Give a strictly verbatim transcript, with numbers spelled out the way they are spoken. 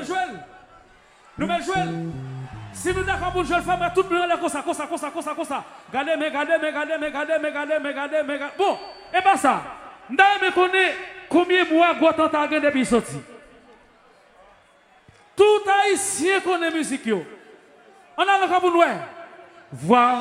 jouer. Nous allons jouer. Si nous d'accord pour jouer le femme, tout le monde est comme ça, comme ça, comme ça, comme ça, comme ça. Gardez, mais gardez, mais gardez, mais gardez, mais gardez, mais gardez, mais gardez. Bon, et pas ça. Nous me connaît combien de mois Gotan t'a gagné depuis sorti. Tout haïtien connaît musique. On a encore pour nous. Voir.